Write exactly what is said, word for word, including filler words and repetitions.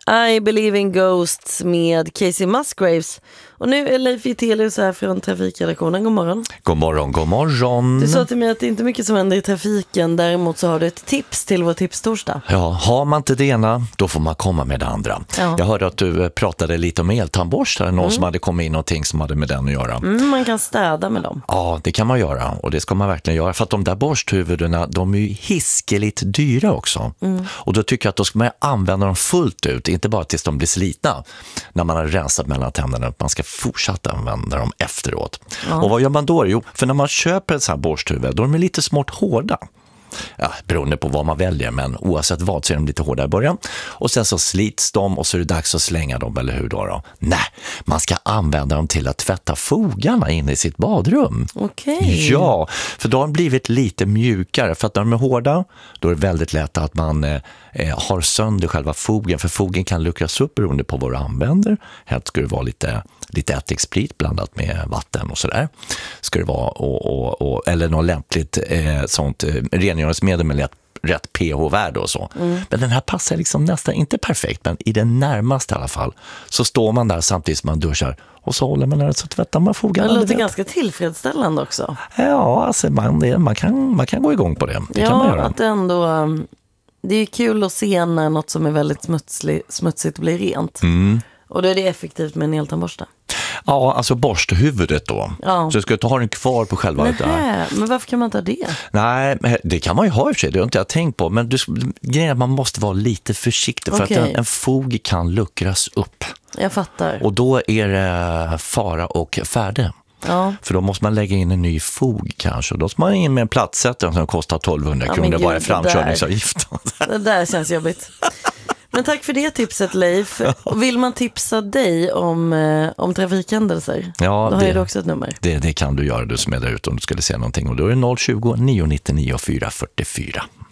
I Believe in Ghosts med Casey Musgraves. Och nu är Leif Vitelius här från Trafikredaktionen. God morgon. God morgon, god morgon. Du sa till mig att det inte är mycket som händer i trafiken. Däremot så har du ett tips till vår tipstorsdag. Ja, har man inte det ena, då får man komma med det andra. Ja. Jag hörde att du pratade lite om eltandborstar. Någon Mm. som hade kommit in någonting som hade med den att göra. Mm, man kan städa med dem. Ja, det kan man göra. Och det ska man verkligen göra. För att de där borsthuvudena, de är ju hiskeligt dyra också. Mm. Och då tycker jag att då ska man använda dem fullt ut. Inte bara tills de blir slitna. När man har rensat mellan tänderna. Man ska fortsätta använda dem efteråt. Ja. Och vad gör man då? Jo, för när man köper ett sånt här borsthuvud, då är de lite smått hårda. Ja, beroende på vad man väljer, men oavsett vad så är de lite hårda i början. Och sen så slits de och så är det dags att slänga dem, eller hur då? då? Nej, man ska använda dem till att tvätta fogarna inne i sitt badrum. Okej. Okay. Ja, för då har de blivit lite mjukare. För att när de är hårda, då är det väldigt lätt att man eh, har sönder själva fogen. För fogen kan luckras upp beroende på vad du använder. Helst ska det vara lite, lite ättiksprit blandat med vatten och sådär. Ska det vara, och, och, och, eller något lämpligt eh, sånt eh, rengöringsmedel med lätt, rätt pH-värde och så. Mm. Men den här passar liksom nästan inte perfekt, men i den närmaste i alla fall. Så står man där samtidigt som man duschar och så håller man där så tvättar man fogarna. Det låter ganska tillfredsställande också. Ja, alltså man, det, man, kan, man kan gå igång på det. Det ja, kan man göra. Att det ändå... Det är kul att se när något som är väldigt smutslig, smutsigt blir rent. Mm. Och då är det effektivt med en eltandborste. Ja, alltså borsthuvudet då. Ja. Så du ska inte ha den kvar på själva. Nähä, men varför kan man inte ha det? Nej, det kan man ju ha i sig. Det har inte jag tänkt på. Men du, grejen är att man måste vara lite försiktig. För okay. att en, en fog kan luckras upp. Jag fattar. Och då är det fara och färde. Ja. För då måste man lägga in en ny fog kanske. Och då ska man in med en plattsättare som kostar tolvhundra ja, kronor gud, bara i framkörningsavgift. Det, det där känns jobbigt. Men tack för det tipset, Leif. Och vill man tipsa dig om, eh, om trafikhändelser, ja, då har det, du också ett nummer. Det, det kan du göra, du som är där ute om du skulle se någonting. Och då är det noll tjugo, nio nittionio, fyra fyrtiofyra.